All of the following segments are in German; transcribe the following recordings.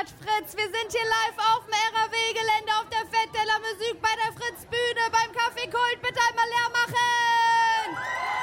hört Fritz. Wir sind hier live auf dem RAW-Gelände auf der Fête de la Musique bei der Fritz-Bühne beim Café Kult. Bitte einmal leer machen!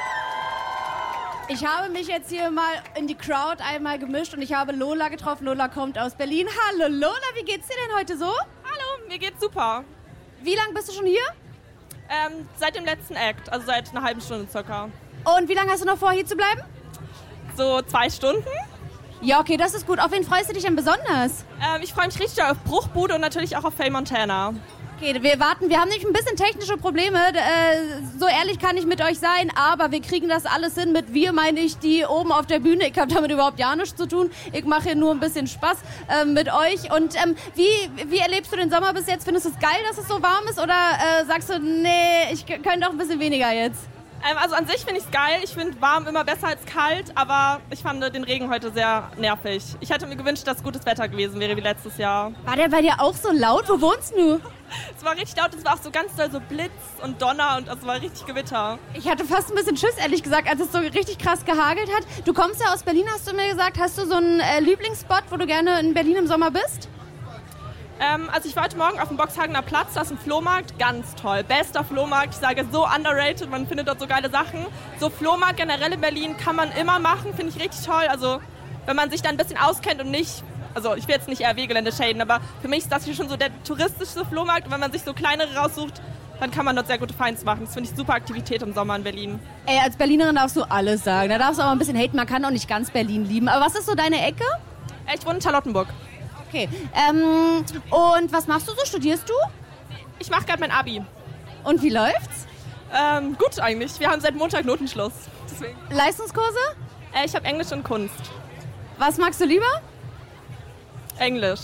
Ich habe mich jetzt hier mal in die Crowd einmal gemischt und ich habe Lola getroffen. Lola kommt aus Berlin. Hallo Lola, wie geht's dir denn heute so? Hallo, mir geht's super. Wie lange bist du schon hier? Seit dem letzten Act, also seit einer halben Stunde circa. Und wie lange hast du noch vor, hier zu bleiben? So 2 Stunden. Ja, okay, das ist gut. Auf wen freust du dich denn besonders? Ich freue mich richtig auf Bruchbude und natürlich auch auf Faye Montana. Okay, wir warten. Wir haben nämlich ein bisschen technische Probleme. So ehrlich kann ich mit euch sein, aber wir kriegen das alles hin. Mit wir meine ich die oben auf der Bühne. Ich habe damit überhaupt ja nichts zu tun. Ich mache hier nur ein bisschen Spaß mit euch. Und wie erlebst du den Sommer bis jetzt? Findest du es geil, dass es so warm ist? Oder sagst du, nee, ich könnte auch ein bisschen weniger jetzt? Also an sich finde ich es geil. Ich finde warm immer besser als kalt, aber ich fand den Regen heute sehr nervig. Ich hätte mir gewünscht, dass gutes Wetter gewesen wäre wie letztes Jahr. War der bei dir auch so laut? Wo wohnst du? Es war richtig laut, es war auch so ganz doll so Blitz und Donner und es war richtig Gewitter. Ich hatte fast ein bisschen Schiss, ehrlich gesagt, als es so richtig krass gehagelt hat. Du kommst ja aus Berlin, hast du mir gesagt. Hast du so einen Lieblingsspot, wo du gerne in Berlin im Sommer bist? Also ich war heute Morgen auf dem Boxhagener Platz, da ist ein Flohmarkt, ganz toll. Bester Flohmarkt, ich sage so underrated, man findet dort so geile Sachen. So Flohmarkt generell in Berlin kann man immer machen, finde ich richtig toll. Also wenn man sich da ein bisschen auskennt und nicht, also ich will jetzt nicht RW-Gelände schäden, aber für mich ist das hier schon so der touristische Flohmarkt. Und wenn man sich so kleinere raussucht, dann kann man dort sehr gute Finds machen. Das finde ich super Aktivität im Sommer in Berlin. Ey, als Berlinerin darfst du alles sagen. Da darfst du auch ein bisschen haten, man kann auch nicht ganz Berlin lieben. Aber was ist so deine Ecke? Ich wohne in Charlottenburg. Okay. Und was machst du so? Studierst du? Ich mache gerade mein Abi. Und wie läuft's? Gut eigentlich. Wir haben seit Montag Notenschluss. Deswegen. Leistungskurse? Ich habe Englisch und Kunst. Was magst du lieber? Englisch.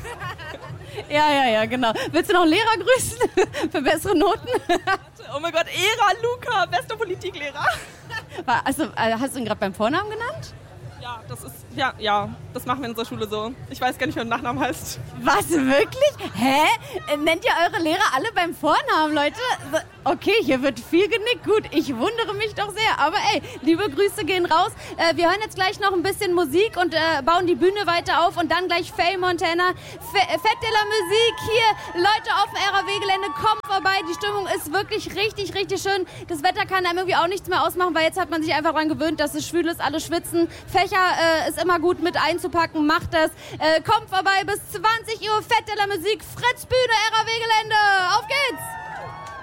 Ja, genau. Willst du noch einen Lehrer grüßen? Für bessere Noten? Oh mein Gott, Ära Luca, bester Politiklehrer. Also, hast du ihn gerade beim Vornamen genannt? Ja, das ist, ja, das machen wir in unserer Schule so. Ich weiß gar nicht, wie der Nachname heißt. Was, wirklich? Hä? Nennt ihr eure Lehrer alle beim Vornamen, Leute? Okay, hier wird viel genickt. Gut, ich wundere mich doch sehr. Aber ey, liebe Grüße gehen raus. Wir hören jetzt gleich noch ein bisschen Musik und bauen die Bühne weiter auf. Und dann gleich Faye Montana. Fête de la Musique hier. Leute auf dem RAW-Gelände, kommt vorbei. Die Stimmung ist wirklich richtig, richtig schön. Das Wetter kann einem irgendwie auch nichts mehr ausmachen, weil jetzt hat man sich einfach daran gewöhnt, dass es schwül ist, alle schwitzen. Fächer ist immer gut mit einzupacken. Macht das. Kommt vorbei bis 20 Uhr. Fête de la Musique, Fritz Bühne, RAW-Gelände. Auf geht's!